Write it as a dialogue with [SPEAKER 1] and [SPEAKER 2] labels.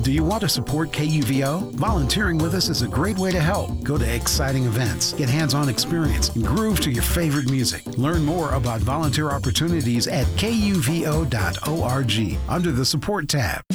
[SPEAKER 1] Do you want to support KUVO? Volunteering with us is a great way to help. Go to exciting events, get hands-on experience, and groove to your favorite music. Learn more about volunteer opportunities at kuvo.org under the support tab.